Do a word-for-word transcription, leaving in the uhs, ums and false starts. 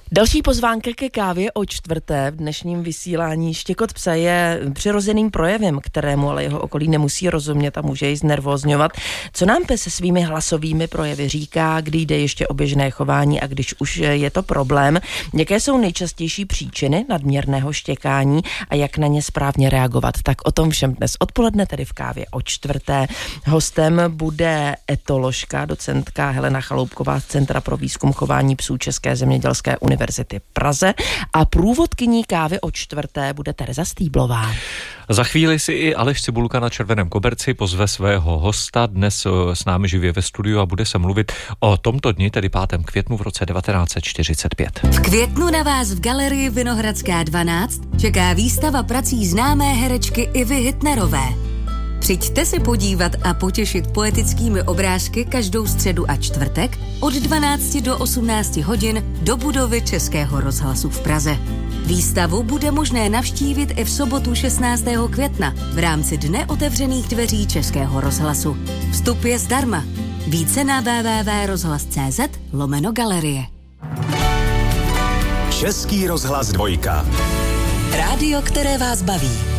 Další pozvánka ke kávě o čtvrté v dnešním vysílání. Štěkot psa je přirozeným projevem, kterému ale jeho okolí nemusí rozumět a může jej znervózňovat. Co nám pes se svými hlasovými projevy říká, kdy jde ještě o běžné chování a když už je to problém? Jaké jsou nejčastější příčiny nadměrného štěkání a jak na ně správně reagovat? Tak o tom všem dnes odpoledne, tedy v kávě o čtvrté. Hostem bude etoložka, docentka Helena Chaloupková z Centra pro výzkum chování psů České zemědělské univerzity v Praze a průvodkyní kávy o čtvrté bude Tereza Stýblová. Za chvíli si i Aleš Cibulka na červeném koberci pozve svého hosta dnes s námi živě ve studiu a bude se mluvit o tomto dni, tedy pátém květnu v roce devatenáct set čtyřicet pět. V květnu na vás v galerii Vinohradská dvanáct čeká výstava prací známé herečky Ivy Hitnerové. Přijďte se podívat a potěšit poetickými obrázky každou středu a čtvrtek od dvanácti do osmnácti hodin do budovy Českého rozhlasu v Praze. Výstavu bude možné navštívit i v sobotu šestnáctého května v rámci Dne otevřených dveří Českého rozhlasu. Vstup je zdarma. Více na w w w tečka rozhlas tečka cz lomeno galerie. Český rozhlas dvojka. Rádio, které vás baví.